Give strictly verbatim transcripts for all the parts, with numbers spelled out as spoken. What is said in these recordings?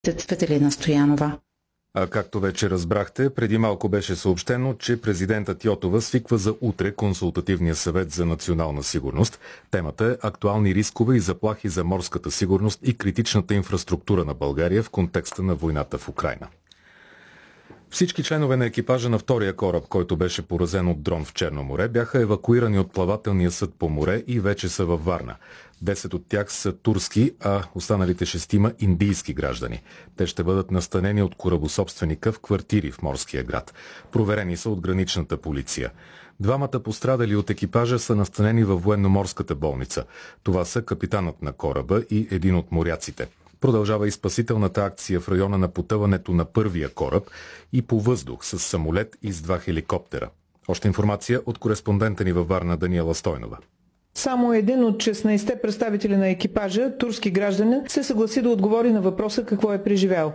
Цветелина Стоянова. А както вече разбрахте, преди малко беше съобщено, че президентът Йотова свиква за утре Консултативния съвет за национална сигурност. Темата е актуални рискове и заплахи за морската сигурност и критичната инфраструктура на България в контекста на войната в Украйна. Всички членове на екипажа на втория кораб, който беше поразен от дрон в Черно море, бяха евакуирани от плавателния съд по море и вече са във Варна. Десет от тях са турски, а останалите шестима индийски граждани. Те ще бъдат настанени от корабособственика в квартири в морския град. Проверени са от граничната полиция. Двамата пострадали от екипажа са настанени във военноморската болница. Това са капитанът на кораба и един от моряците. Продължава и спасителната акция в района на потъването на първия кораб и по въздух с самолет и с два хеликоптера. Още информация от кореспондента ни във Варна Даниела Стойнова. Само един от шестнайсетте представители на екипажа, турски гражданин, се съгласи да отговори на въпроса какво е преживял.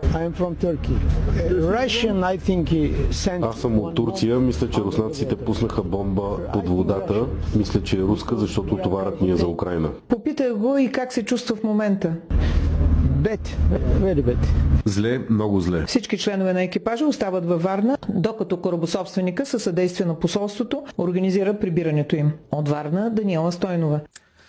Аз съм от Турция. Мисля, че руснаците пуснаха бомба под водата. Мисля, че е руска, защото товарът ни е за Украйна. Попитах го и как се чувства в момента. Зле, много зле. Всички членове на екипажа остават във Варна, докато корабособственика със съдействие на посолството организира прибирането им. От Варна Даниела Стойнова.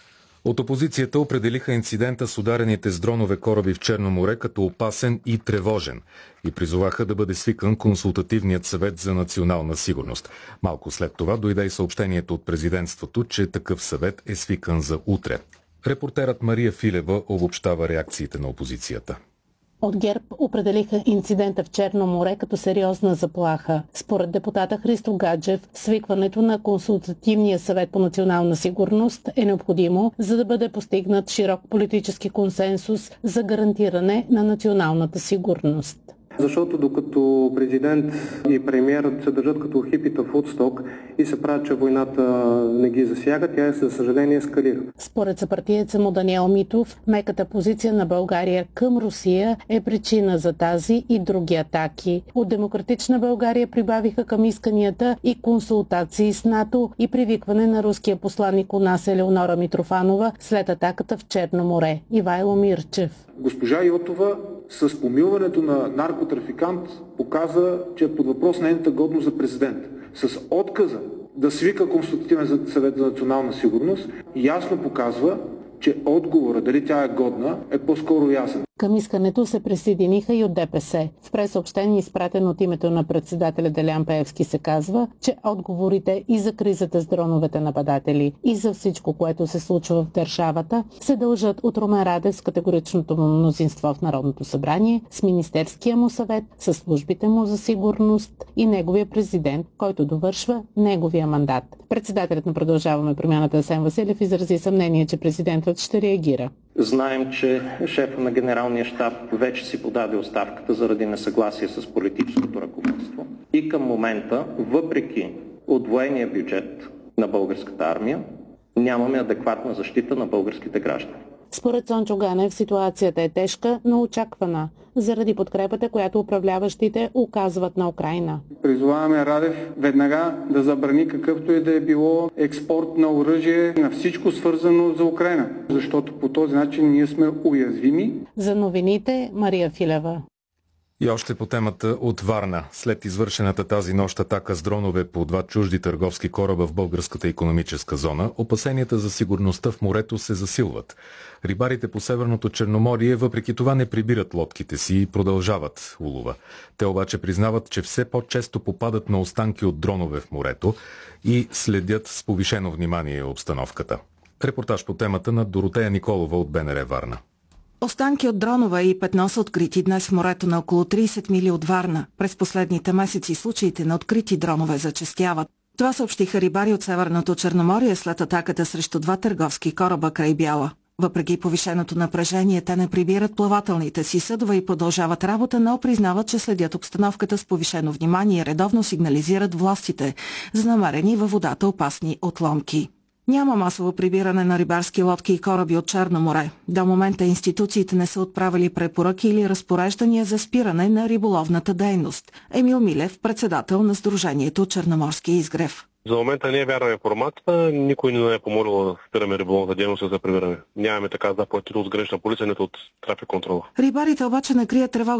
От опозицията определиха инцидента с ударените с дронове кораби в Черно море като опасен и тревожен и призоваха да бъде свикан Консултативният съвет за национална сигурност. Малко след това дойде и съобщението от президентството, че такъв съвет е свикан за утре. Репортерът Мария Филева обобщава реакциите на опозицията. От ГЕРБ определиха инцидента в Черно море като сериозна заплаха. Според депутата Христо Гаджев, свикването на Консултативния съвет по национална сигурност е необходимо, за да бъде постигнат широк политически консенсус за гарантиране на националната сигурност. Защото докато президент и премиерът се държат като хипита в Вудсток и се правят, че войната не ги засяга, тя, за съжаление, ескалира. Според съпартиеца му Даниел Митов, меката позиция на България към Русия е причина за тази и други атаки. От Демократична България прибавиха към исканията и консултации с НАТО и привикване на руския посланник у нас Елеонора Митрофанова след атаката в Черно море. Ивайло Мирчев. Госпожа Йотова с помилването на наркотрафикант показа, че е под въпрос нейната годност за президент. С отказа да свика Консултативен съвет за национална сигурност ясно показва, че отговорът, дали тя е годна, е по-скоро ясен. Към искането се присъединиха и от ДПС. В пресъобщение, изпратено от името на председателя Делян Пеевски, се казва, че отговорите и за кризата с дроновете нападатели и за всичко, което се случва в държавата, се дължат от Румен Радев с категоричното му мнозинство в Народното събрание, с Министерския му съвет, с службите му за сигурност и неговия президент, който довършва неговия мандат. Председателят на Продължаваме промяната Асен Василев изрази съмнение, че президентът ще реагира. Знаем, че шефът на генералния щаб вече си подаде оставката заради несъгласие с политическото ръководство. И към момента, въпреки удвоения бюджет на българската армия, нямаме адекватна защита на българските граждани. Според Цончо Ганев ситуацията е тежка, но очаквана, заради подкрепата, която управляващите оказват на Украйна. Призоваваме Радев веднага да забрани какъвто и да е било експорт на оръжие, на всичко свързано за Украйна, защото по този начин ние сме уязвими. За новините Мария Филева. И още по темата от Варна. След извършената тази нощ атака с дронове по два чужди търговски кораба в българската икономическа зона, опасенията за сигурността в морето се засилват. Рибарите по Северното Черноморие въпреки това не прибират лодките си и продължават улова. Те обаче признават, че все по-често попадат на останки от дронове в морето и следят с повишено внимание обстановката. Репортаж по темата на Доротея Николова от БНР Варна. Останки от дронове и петно са открити днес в морето на около трийсет мили от Варна. През последните месеци случаите на открити дронове зачестяват. Това съобщиха рибари от Северното Черноморие след атаката срещу два търговски кораба край Бяла. Въпреки повишеното напрежение, те не прибират плавателните си съдове и продължават работа, но признават, че следят обстановката с повишено внимание и редовно сигнализират властите за намерени във водата опасни отломки. Няма масово прибиране на рибарски лодки и кораби от Черно море. До момента институциите не са отправили препоръки или разпореждания за спиране на риболовната дейност. Емил Милев, председател на Сдружението Черноморски изгрев. За момента не е вярна информацията. Никой не е помолил да спираме риболовната дейност и да прибираме. Нямаме така заповед от гранична полиция, нито от трафик контрола. Рибарите обаче не крият тревога